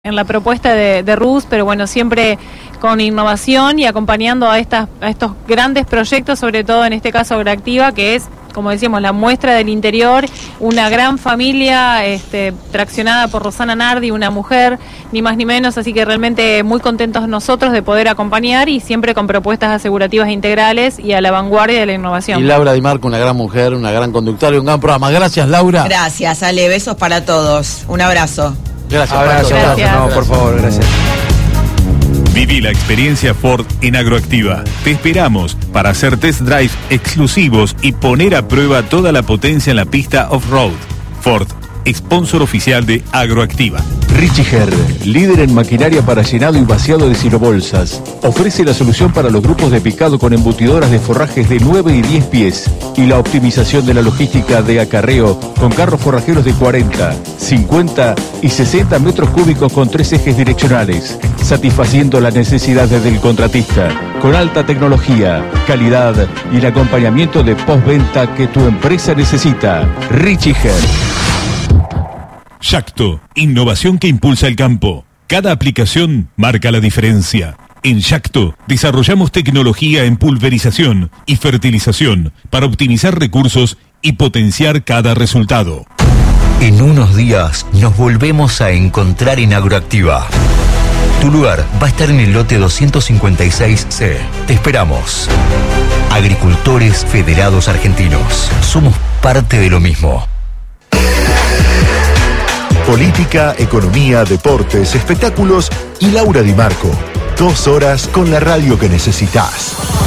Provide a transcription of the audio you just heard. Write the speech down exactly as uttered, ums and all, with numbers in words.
en la propuesta de, de Rus, pero bueno, siempre con innovación y acompañando a, estas, a estos grandes proyectos, sobre todo en este caso Agroactiva, que es, como decíamos, la muestra del interior, una gran familia este, traccionada por Rosana Nardi, una mujer, ni más ni menos, así que realmente muy contentos nosotros de poder acompañar y siempre con propuestas asegurativas integrales y a la vanguardia de la innovación. Y Laura Di Marco, una gran mujer, una gran conductora y un gran programa. Gracias, Laura. Gracias, Ale, besos para todos. Un abrazo. Gracias, abrazo, Pato. Gracias. abrazo, no, por favor, gracias. Viví la experiencia Ford en Agroactiva. Te esperamos para hacer test drive exclusivos y poner a prueba toda la potencia en la pista off-road. Ford, sponsor oficial de Agroactiva. Richiger, líder en maquinaria para llenado y vaciado de silobolsas, ofrece la solución para los grupos de picado con embutidoras de forrajes de nueve y diez pies y la optimización de la logística de acarreo con carros forrajeros de cuarenta, cincuenta y sesenta metros cúbicos con tres ejes direccionales, satisfaciendo las necesidades del contratista, con alta tecnología, calidad y el acompañamiento de postventa que tu empresa necesita. Richiger. Yacto, innovación que impulsa el campo. Cada aplicación marca la diferencia. En Yacto desarrollamos tecnología en pulverización y fertilización para optimizar recursos y potenciar cada resultado. En unos días nos volvemos a encontrar en Agroactiva. Tu lugar va a estar en el lote doscientos cincuenta y seis C. Te esperamos. Agricultores Federados Argentinos. Somos parte de lo mismo. Política, economía, deportes, espectáculos y Laura Di Marco. Dos horas con la radio que necesitas.